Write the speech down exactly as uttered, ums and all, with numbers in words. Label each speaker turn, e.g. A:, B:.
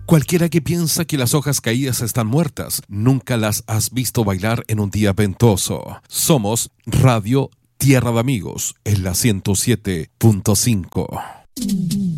A: Cualquiera que piensa que las hojas caídas están muertas, nunca las has visto bailar en un día ventoso. Somos Radio Tierra de Amigos en la ciento siete punto cinco.